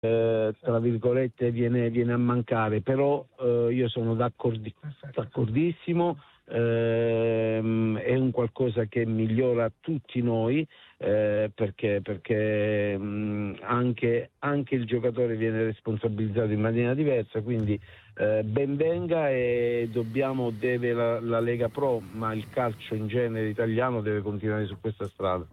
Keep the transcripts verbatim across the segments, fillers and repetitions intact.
eh, tra virgolette viene, viene a mancare, però eh, io sono d'accordi, d'accordissimo. Ehm, è un qualcosa che migliora tutti noi, eh, perché, perché mh, anche, anche il giocatore viene responsabilizzato in maniera diversa, quindi eh, ben venga, e dobbiamo, deve la, la Lega Pro, ma il calcio in genere italiano deve continuare su questa strada.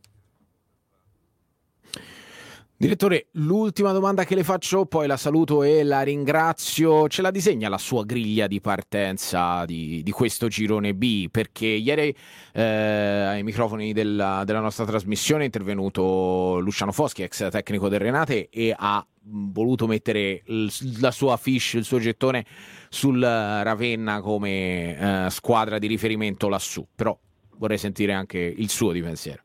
Direttore, l'ultima domanda che le faccio, poi la saluto e la ringrazio. Ce la disegna la sua griglia di partenza di, di questo girone B? Perché ieri eh, ai microfoni della, della nostra trasmissione è intervenuto Luciano Foschi, ex tecnico del Renate, e ha voluto mettere il, la sua fiche, il suo gettone sul Ravenna come eh, squadra di riferimento lassù. Però vorrei sentire anche il suo di pensiero.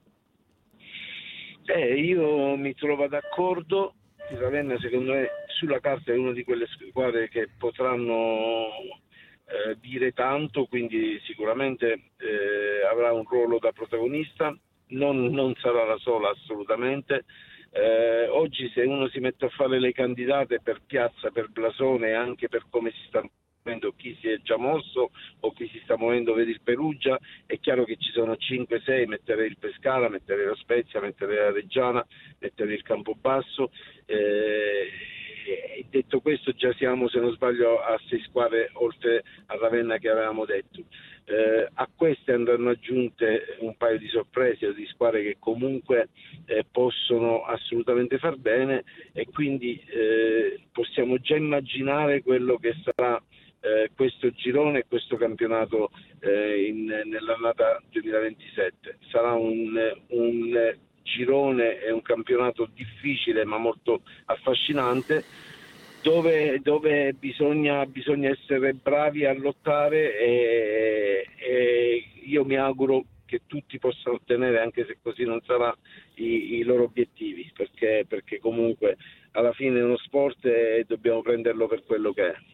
Eh, io mi trovo d'accordo. Il Ravenna secondo me sulla carta è una di quelle squadre che potranno eh, dire tanto, quindi sicuramente eh, avrà un ruolo da protagonista, non, non sarà la sola assolutamente. Eh, oggi se uno si mette a fare le candidate per piazza, per blasone e anche per come si sta muovendo, chi si è già mosso o chi si sta muovendo, vedi il Perugia, è chiaro che ci sono cinque sei, metterei il Pescara, metterei la Spezia, metterei la Reggiana, metterei il Campobasso. Eh, detto questo, già siamo, se non sbaglio, a sei squadre oltre a Ravenna che avevamo detto. Eh, a queste andranno aggiunte un paio di sorprese o di squadre che comunque eh, possono assolutamente far bene, e quindi eh, possiamo già immaginare quello che sarà eh, questo girone e questo campionato eh, in, nell'annata duemilaventisette. Sarà un, un girone e un campionato difficile ma molto affascinante, Dove, dove bisogna, bisogna essere bravi a lottare, e, e io mi auguro che tutti possano ottenere, anche se così non sarà, i, i loro obiettivi, perché, perché comunque alla fine è uno sport e dobbiamo prenderlo per quello che è.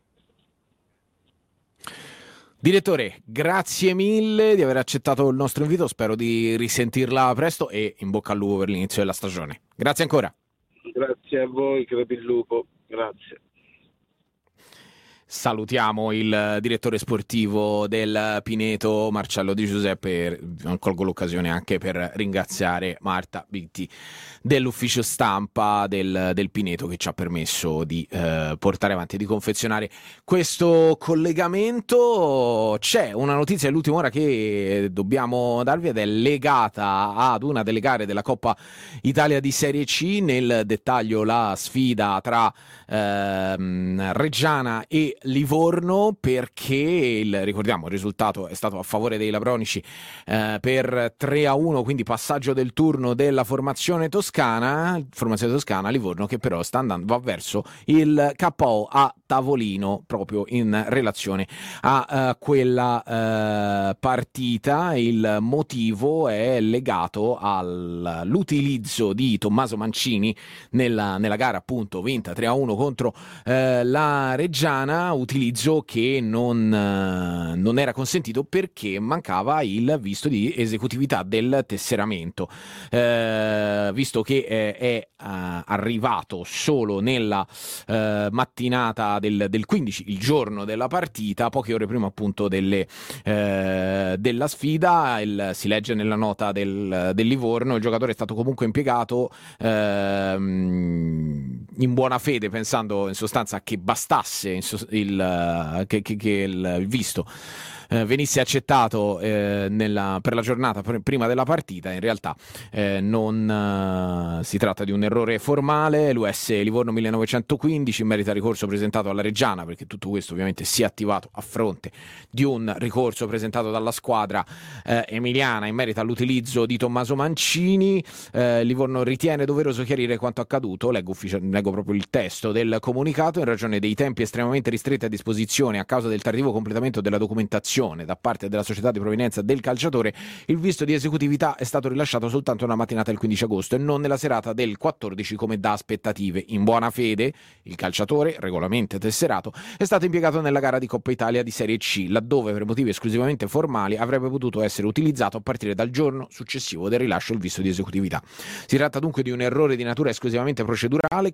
Direttore, grazie mille di aver accettato il nostro invito, spero di risentirla presto e in bocca al lupo per l'inizio della stagione. Grazie ancora. Grazie a voi, crepi il lupo. Grazie. Salutiamo il direttore sportivo del Pineto, Marcello Di Giuseppe, e colgo l'occasione anche per ringraziare Marta Bitti dell'ufficio stampa del, del Pineto, che ci ha permesso di eh, portare avanti e di confezionare questo collegamento. C'è una notizia dell'ultima ora che dobbiamo darvi ed è legata ad una delle gare della Coppa Italia di Serie C, nel dettaglio la sfida tra ehm, Reggiana e Livorno, perché il, ricordiamo, il risultato è stato a favore dei labronici eh, per tre a uno, quindi passaggio del turno della formazione toscana, formazione toscana, Livorno che però sta andando, va verso il K O a tavolino proprio in relazione a uh, quella uh, partita. Il motivo è legato all'utilizzo di Tommaso Mancini nella, nella gara appunto vinta tre a uno contro uh, la Reggiana, utilizzo che non, uh, non era consentito perché mancava il visto di esecutività del tesseramento, uh, visto che è, è uh, arrivato solo nella uh, mattinata Del, del quindici, il giorno della partita, poche ore prima appunto delle, eh, della sfida. Il, si legge nella nota del, del Livorno: il giocatore è stato comunque impiegato ehm, in buona fede, pensando in sostanza che bastasse in so, il, che, che, che il, il visto eh, venisse accettato eh, nella, per la giornata pr- prima della partita. In realtà eh, non eh, si tratta di un errore formale. L'U S Livorno millenovecentoquindici merita ricorso presentato alla Reggiana, perché tutto questo ovviamente si è attivato a fronte di un ricorso presentato dalla squadra eh, emiliana in merito all'utilizzo di Tommaso Mancini. eh, Livorno ritiene doveroso chiarire quanto accaduto. Leggo, ufficio- leggo proprio il testo del comunicato: in ragione dei tempi estremamente ristretti a disposizione a causa del tardivo completamento della documentazione disposizione da parte della società di provenienza del calciatore, il visto di esecutività è stato rilasciato soltanto nella mattinata del quindici agosto e non nella serata del quattordici come da aspettative. In buona fede, il calciatore, regolarmente tesserato, è stato impiegato nella gara di Coppa Italia di Serie C, laddove per motivi esclusivamente formali avrebbe potuto essere utilizzato a partire dal giorno successivo del rilascio del visto di esecutività. Si tratta dunque di un errore di natura esclusivamente procedurale